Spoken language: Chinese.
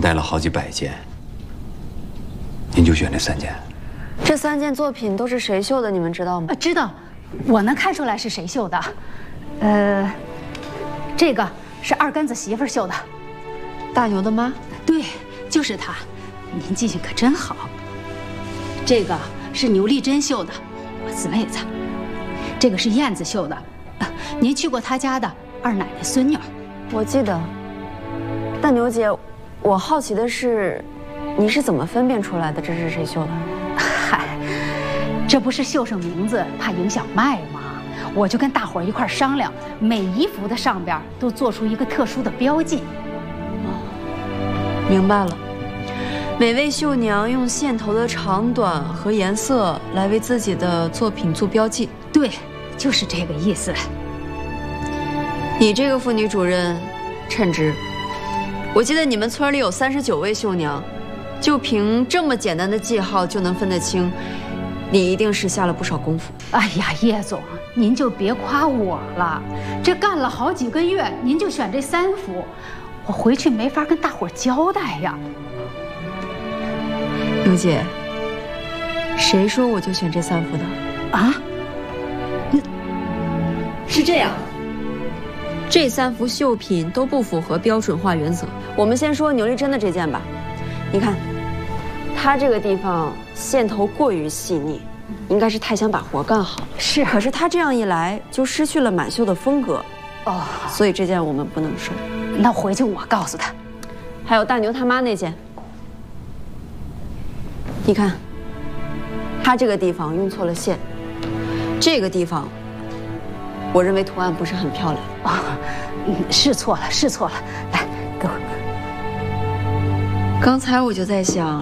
带了好几百件，您就选这3件。 这3件作品都是谁绣的？你们知道吗？ 知道，我能看出来是谁绣的。这个是二根子媳妇绣的， 大牛的妈。 对，就是她。您记性可真好。这个是牛丽珍绣的，我姊妹子。这个是燕子绣的，您去过她家的二奶奶孙女。 我记得。大牛姐，我好奇的是，你是怎么分辨出来的这是谁绣的？ 嗨，这不是绣上名字怕影响卖吗？我就跟大伙儿一块商量，每一幅的上边都做出一个特殊的标记。 哦，明白了。每位绣娘用线头的长短和颜色来为自己的作品做标记。 对，就是这个意思。 你这个妇女主任，称职。我记得你们村里有39位绣娘，就凭这么简单的记号就能分得清，你一定是下了不少功夫。 哎呀，叶总，您就别夸我了，这干了好几个月，您就选这3幅，我回去没法跟大伙儿交代呀。 牛姐，谁说我就选这3幅的？ 啊？是这样。 这3幅绣品都不符合标准化原则。我们先说牛丽珍的这件吧，你看，它这个地方线头过于细腻，应该是太想把活干好了。 是， 可是它这样一来就失去了满绣的风格。 哦， 所以这件我们不能收。 那回去我告诉他。 还有大牛他妈那件，你看，它这个地方用错了线，这个地方，我认为图案不是很漂亮。 哦，是错了，是错了。来，给我。 刚才我就在想，